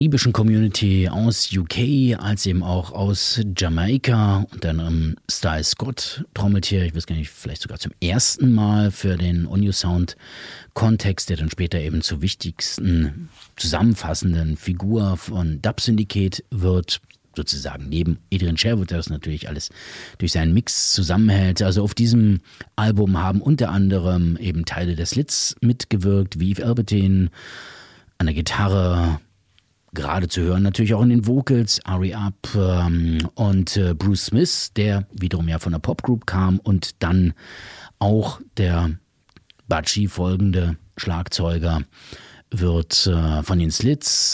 karibischen Community aus UK als eben auch aus Jamaika. Und dann Styles Scott trommelt hier, ich weiß gar nicht, vielleicht sogar zum ersten Mal für den On-You Sound Kontext, der dann später eben zur wichtigsten zusammenfassenden Figur von Dub Syndicate wird. Sozusagen neben Adrian Sherwood, der das natürlich alles durch seinen Mix zusammenhält. Also auf diesem Album haben unter anderem eben Teile der Slits mitgewirkt, wie Yves Albertine an der Gitarre, gerade zu hören natürlich auch in den Vocals, Ari Up und Bruce Smith, der wiederum ja von der Popgroup kam, und dann auch der Butchie folgende Schlagzeuger wird von den Slits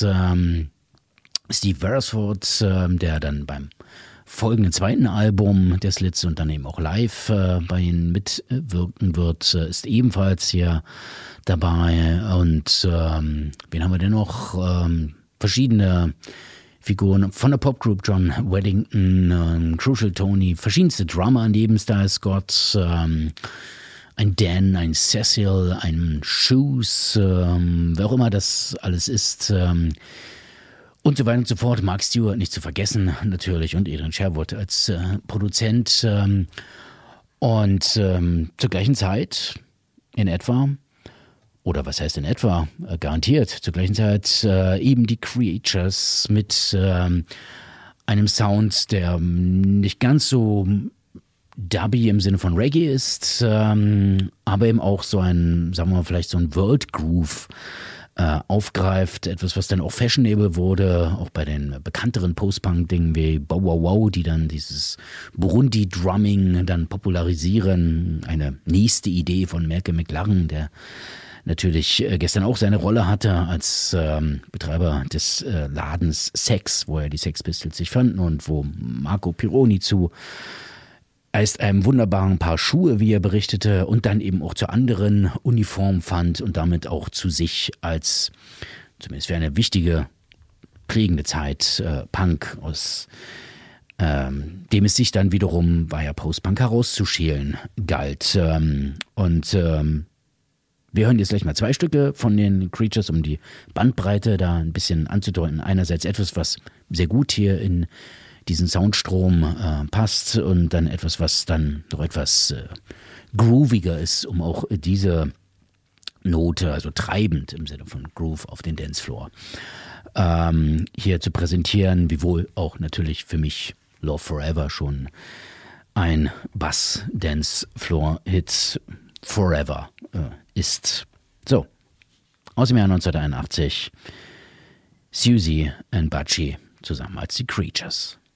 Steve Beresford, der dann beim folgenden zweiten Album der Slits und dann eben auch live bei ihnen mitwirken wird, ist ebenfalls hier dabei. Und wen haben wir denn noch? Verschiedene Figuren von der Popgroup, John Weddington, Crucial Tony, verschiedenste Drummer neben Styles Scott, ein Dan, ein Cecil, ein Shoes, wer auch immer das alles ist, und so weiter und so fort. Mark Stewart nicht zu vergessen natürlich und Adrian Sherwood als Produzent. Und zur gleichen Zeit in etwa, oder was heißt in etwa, garantiert zur gleichen Zeit eben die Creatures mit einem Sound, der nicht ganz so dubby im Sinne von Reggae ist, aber eben auch so ein, sagen wir mal, vielleicht so ein World Groove aufgreift, etwas, was dann auch fashionable wurde, auch bei den bekannteren Post-Punk-Dingen wie Bow Wow Wow, die dann dieses Burundi-Drumming dann popularisieren. Eine nächste Idee von Malcolm McLaren, der natürlich gestern auch seine Rolle hatte als Betreiber des Ladens Sex, wo ja die Sex Pistols sich fanden und wo Marco Pironi zu erst einem wunderbaren Paar Schuhe, wie er berichtete, und dann eben auch zur anderen Uniform fand und damit auch zu sich als, zumindest für eine wichtige, prägende Zeit, Punk, aus dem es sich dann wiederum via Post-Punk herauszuschälen galt. Wir hören jetzt gleich mal 2 Stücke von den Creatures, um die Bandbreite da ein bisschen anzudeuten. Einerseits etwas, was sehr gut hier in diesen Soundstrom passt, und dann etwas, was dann noch etwas grooviger ist, um auch diese Note, also treibend im Sinne von Groove auf den Dancefloor, hier zu präsentieren, wiewohl auch natürlich für mich Love Forever schon ein Bass-Dancefloor-Hit Forever ist. So, aus dem Jahr 1981, Siouxsie und Butchie zusammen als die Creatures.